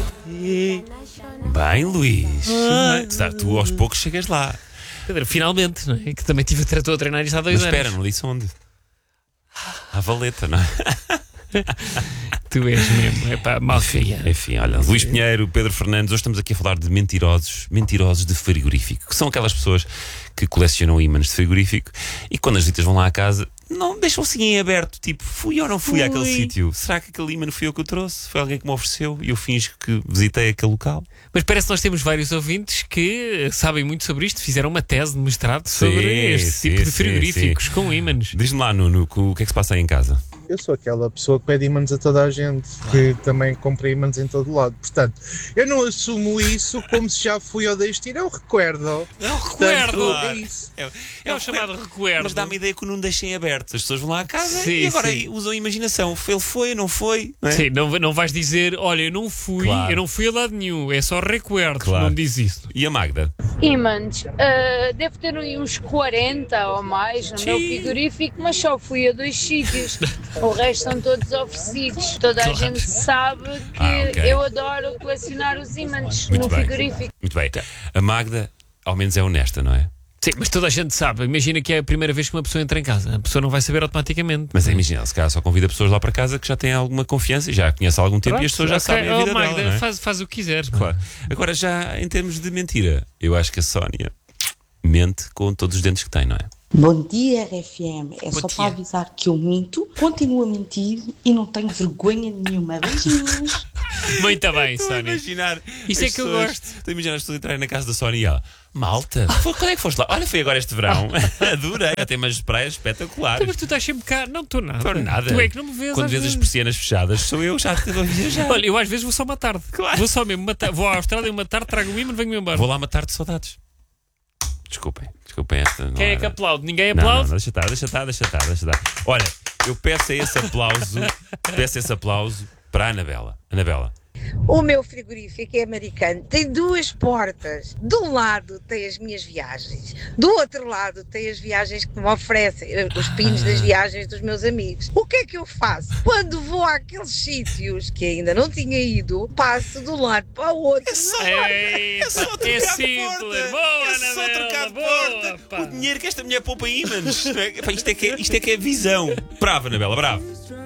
Bem, Luís. Tu aos poucos chegas lá. Pedro, finalmente, não é? Que também estou a treinar isto há 2 Mas anos. espera, não disse onde? À Valeta, não é? Tu és mesmo, é pá, mal criado. Enfim, olha, Luís Pinheiro, Pedro Fernandes, hoje estamos aqui a falar de mentirosos de frigorífico, que são aquelas pessoas que colecionam ímãs de frigorífico e quando as visitas vão lá à casa, não deixam assim em aberto, tipo, fui ou não fui àquele sítio? Será que aquele ímã não fui eu que o trouxe? Foi alguém que me ofereceu e eu finjo que visitei aquele local? Mas parece que nós temos vários ouvintes que sabem muito sobre isto, fizeram uma tese de mestrado sobre este tipo de frigoríficos com ímãs. Diz-me lá, Nuno, o que é que se passa aí em casa? Eu sou aquela pessoa que pede ímãs a toda a gente, que também compra ímãs em todo lado. Portanto, eu não assumo isso como se já fui ou deixo de ir. É um recuerdo. É um recuerdo. Portanto, é isso. É o chamado recuerdo. Mas dá-me a ideia que não deixem aberto. As pessoas vão lá à casa Sim, e agora sim. usam a imaginação. Ele foi, não foi? Não é? Sim, não vais dizer, olha, eu não fui, Claro. eu não fui a lado nenhum, é só recuerdos, Claro. não diz isso. E a Magda? Ímãs, devo ter uns 40 ou mais no meu frigorífico, mas só fui a 2 sítios. O resto são todos oferecidos. Toda a Claro. gente sabe que Ok. eu adoro colecionar os ímãs Muito no bem. frigorífico. Muito bem. A Magda, ao menos, é honesta, não é? Sim, mas toda a gente sabe. Imagina que é a primeira vez que uma pessoa entra em casa. A pessoa não vai saber automaticamente. Mas imagina, se calhar só convida pessoas lá para casa que já têm alguma confiança e já a conhece há algum tempo e as pessoas já sabem a vida Magda, dela, não é? faz o que quiseres. Claro. Agora, já em termos de mentira, eu acho que a Sónia mente com todos os dentes que tem, não é? Bom dia, RFM. É só dia. para avisar que eu minto, continuo a mentir e não tenho vergonha nenhuma. Beijinhos. Muito bem, Estou a Sónia. imaginar. Isso é as que eu pessoas- gosto. Estou a imaginar as pessoas entrarem na casa da Sónia e ela, malta, quando é que foste lá? Olha, foi agora este verão. Adorei. Tem umas praias espetaculares. Mas tu estás sempre cá. Não estou nada. Por nada. Tu é que não me vês. Quando às vês as vezes. persianas fechadas, sou eu já te vou viajar. Olha, eu às vezes vou só uma tarde. Claro. Vou só mesmo uma tarde. Vou à Austrália uma tarde, trago o ímã e venho-me embora. Vou lá matar de saudades. Desculpem esta. Não Quem é era- que aplaude? Ninguém Não, aplaude? não, deixa estar. Olha, eu peço esse aplauso para a Anabela. Anabela, O meu frigorífico é americano, tem 2 portas. De um lado tem as minhas viagens, do outro lado tem as viagens que me oferecem, os pinos das viagens dos meus amigos. O que é que eu faço? Quando vou àqueles sítios que ainda não tinha ido, passo de um lado para o outro. É simples. Boa, é só Anabela, trocar de boa, porta. pá. O dinheiro que esta mulher poupa ímãs. Isto é que é visão. Bravo, Anabela, bravo.